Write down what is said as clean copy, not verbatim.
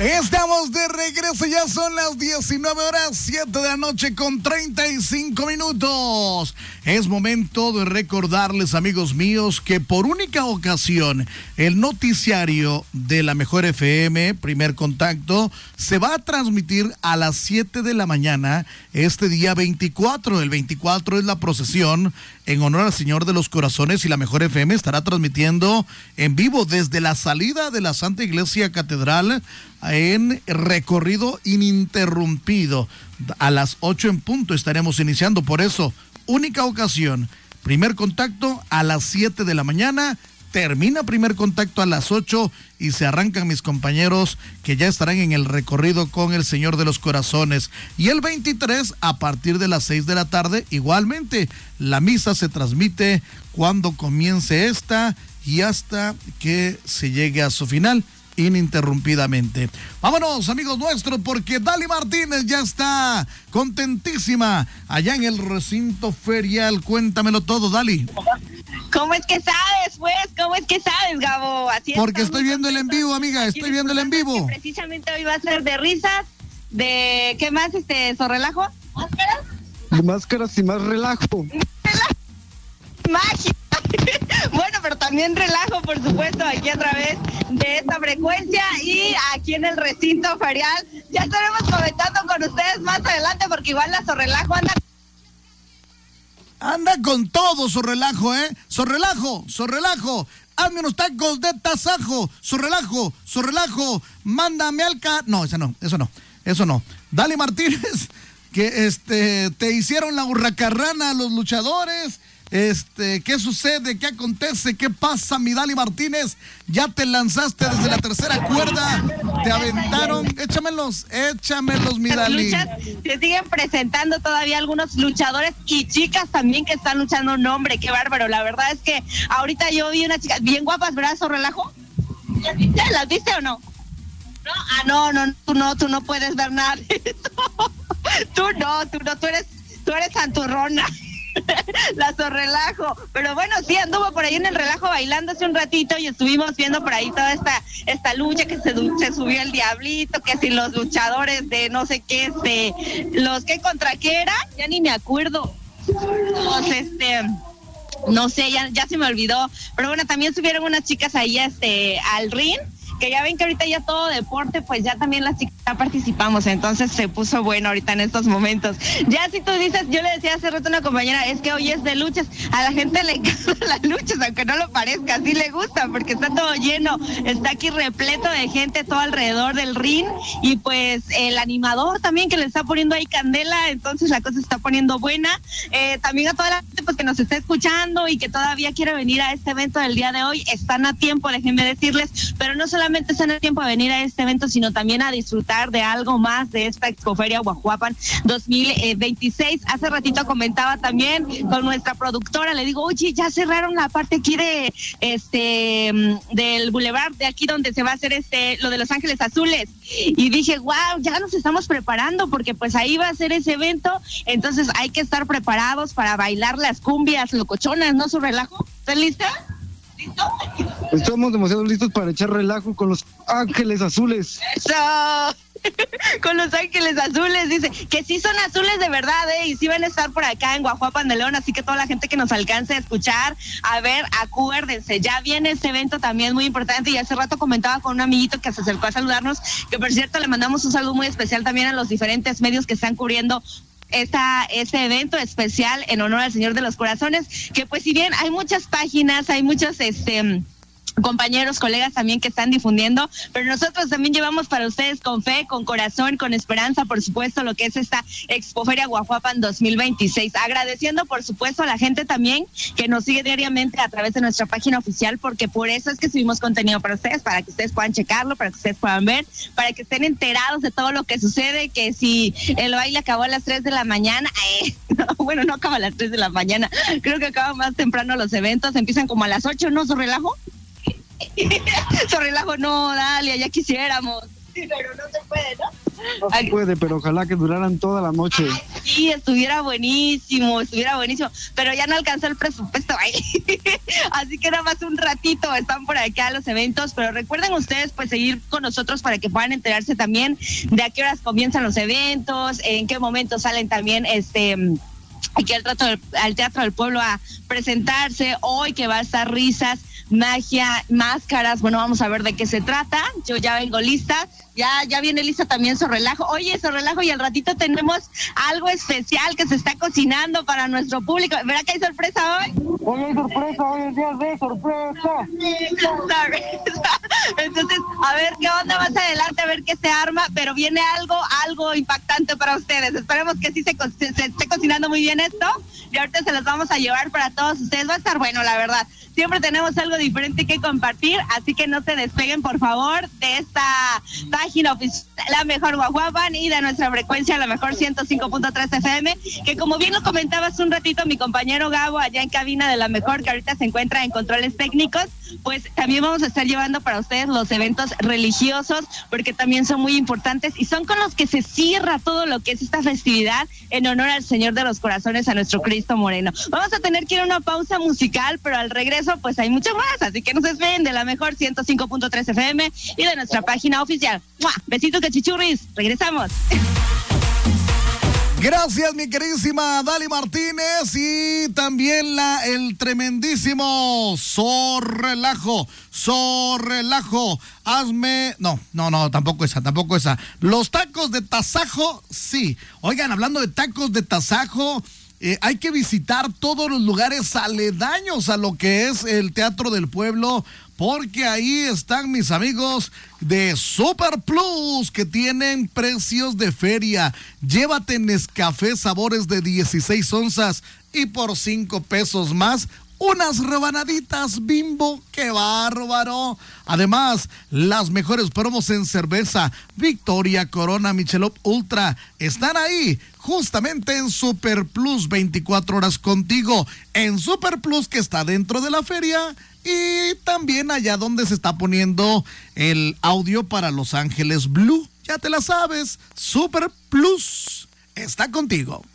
Estamos de regreso, ya son las 19:07 de la noche con 35 minutos. Es momento de recordarles, amigos míos, que por única ocasión el noticiario de la Mejor FM, Primer Contacto, se va a transmitir a las 7 de la mañana este día 24. El 24 es la procesión en honor al Señor de los Corazones y la Mejor FM estará transmitiendo en vivo desde la salida de la Santa Iglesia Catedral en recorrido ininterrumpido. A las 8 en punto estaremos iniciando, por eso, única ocasión, Primer Contacto a las 7 de la mañana, termina Primer Contacto a las 8 y se arrancan mis compañeros que ya estarán en el recorrido con el Señor de los Corazones. Y el 23 a partir de las 6 de la tarde, igualmente, la misa se transmite cuando comience esta y hasta que se llegue a su final ininterrumpidamente. Vámonos, amigos nuestros, porque Dali Martínez ya está contentísima allá en el recinto ferial. Cuéntamelo todo, Dali. ¿Cómo es que sabes, pues? ¿Cómo es que sabes, Gabo? Así porque estoy viendo el en vivo, amiga, estoy viendo el en vivo. Precisamente hoy va a ser de risas, de ¿qué más? ¿Sorrelajo? ¿Máscaras? De máscaras y más relajo. Mágica. Bueno, pero también relajo, por supuesto, aquí a través de esta frecuencia y aquí en el recinto ferial. Ya estaremos comentando con ustedes más adelante, porque igual la Sorrelajo anda con todo, Sorrelajo, Sorrelajo, hazme unos tacos de tasajo, Sorrelajo, mándame no, eso no. Dali Martínez, que te hicieron la hurracarrana a los luchadores. ¿Qué sucede? ¿Qué acontece? ¿Qué pasa, mi Dali Martínez? Ya te lanzaste desde la tercera cuerda, te aventaron. Échamelos, mi Dali. Se siguen presentando todavía algunos luchadores y chicas también que están luchando. No, hombre, qué bárbaro. La verdad es que ahorita yo vi unas chicas bien guapas, ¿verdad, Sorrelajo? ¿Las viste o no? No, tú no puedes ver nada de eso. Tú eres santurrona. La Sorrelajo, pero bueno, sí anduvo por ahí en el relajo bailando hace un ratito y estuvimos viendo por ahí toda esta lucha, que se subió el Diablito, que si los luchadores de no sé qué, los que contra qué era, ya ni me acuerdo, no sé, ya se me olvidó, pero bueno, también subieron unas chicas ahí al ring, que ya ven que ahorita ya todo deporte, pues ya también las chicas participamos, entonces se puso bueno ahorita en estos momentos. Ya si tú dices, yo le decía hace rato a una compañera, es que hoy es de luchas, a la gente le encantan las luchas, aunque no lo parezca, sí le gusta, porque está todo lleno, está aquí repleto de gente todo alrededor del ring, y pues el animador también que le está poniendo ahí candela, entonces la cosa se está poniendo buena. También a toda la gente pues que nos está escuchando y que todavía quiere venir a este evento del día de hoy, están a tiempo, déjenme decirles, pero no solamente están a tiempo de venir a este evento, sino también a disfrutar de algo más de esta Expoferia Guajuapan 2026. Hace ratito comentaba también con nuestra productora, le digo, oye, ya cerraron la parte aquí del Boulevard, de aquí donde se va a hacer lo de Los Ángeles Azules, y dije, wow, ya nos estamos preparando, porque pues ahí va a ser ese evento, entonces hay que estar preparados para bailar las cumbias locochonas, ¿no, Sorrelajo? ¿Estás lista? ¿Listo? Estamos demasiado listos para echar relajo con Los Ángeles Azules. ¡Eso! Con Los Ángeles Azules, dice que sí son azules de verdad, y sí van a estar por acá en Guajuapan de León, así que toda la gente que nos alcance a escuchar, a ver, acuérdense, ya viene este evento también muy importante, y hace rato comentaba con un amiguito que se acercó a saludarnos, que por cierto le mandamos un saludo muy especial también a los diferentes medios que están cubriendo este evento especial en honor al Señor de los Corazones, que pues si bien hay muchas páginas, hay muchos compañeros, colegas también que están difundiendo, pero nosotros también llevamos para ustedes con fe, con corazón, con esperanza, por supuesto, lo que es esta Expoferia Guajuapan 2026. Agradeciendo, por supuesto, a la gente también que nos sigue diariamente a través de nuestra página oficial, porque por eso es que subimos contenido para ustedes, para que ustedes puedan checarlo, para que ustedes puedan ver, para que estén enterados de todo lo que sucede, que si el baile acabó a las 3 de la mañana, bueno, no acaba a las 3 de la mañana, creo que acaba más temprano los eventos, empiezan como a las 8, ¿no, Sorrelajo? Sorrelajo, no, dale, ya quisiéramos. Pero no se puede, ¿no? No se puede, pero ojalá que duraran toda la noche. Ay, sí, estuviera buenísimo, pero ya no alcanzó el presupuesto ahí. Así que nada más un ratito están por acá los eventos, pero recuerden ustedes pues seguir con nosotros para que puedan enterarse también de a qué horas comienzan los eventos, en qué momento salen también aquí al Teatro del Pueblo a presentarse hoy, que va a estar risas, magia, máscaras. Bueno, vamos a ver de qué se trata. Yo ya vengo lista. Ya viene lista también Sorrelajo. Oye, Sorrelajo, y al ratito tenemos algo especial que se está cocinando para nuestro público. ¿Verdad que hay sorpresa hoy? Hoy hay sorpresa, hoy es día de sorpresa. Entonces, a ver qué onda más adelante, a ver qué se arma, pero viene algo impactante para ustedes. Esperemos que sí se esté cocinando muy bien esto, y ahorita se los vamos a llevar para todos ustedes. Va a estar bueno, la verdad. Siempre tenemos algo diferente que compartir, así que no se despeguen, por favor, de esta página oficial, La Mejor Guajuapan, y de nuestra frecuencia, La Mejor 105.3 FM, que como bien lo comentaba hace un ratito mi compañero Gabo, allá en cabina de La Mejor, que ahorita se encuentra en controles técnicos, pues también vamos a estar llevando para ustedes los eventos religiosos, porque también son muy importantes y son con los que se cierra todo lo que es esta festividad en honor al Señor de los Corazones, a nuestro Cristo Moreno. Vamos a tener que ir a una pausa musical, pero al regreso pues hay mucho más, así que no se despeguen de La Mejor 105.3 FM y de nuestra página oficial. ¡Mua! Besitos de chichurris, regresamos. Gracias, mi queridísima Dali Martínez, y también el tremendísimo Sorrelajo. Hazme, no, tampoco esa. Los tacos de tasajo, sí. Oigan, hablando de tacos de tasajo, hay que visitar todos los lugares aledaños a lo que es el Teatro del Pueblo, porque ahí están mis amigos de Super Plus, que tienen precios de feria. Llévate Nescafé sabores de 16 onzas y por 5 pesos más, unas rebanaditas Bimbo. ¡Qué bárbaro! Además, las mejores promos en cerveza, Victoria, Corona, Michelob Ultra, están ahí, justamente en Super Plus, 24 horas contigo, en Super Plus, que está dentro de la feria, y también allá donde se está poniendo el audio para Los Ángeles Blue. Ya te la sabes, Super Plus está contigo.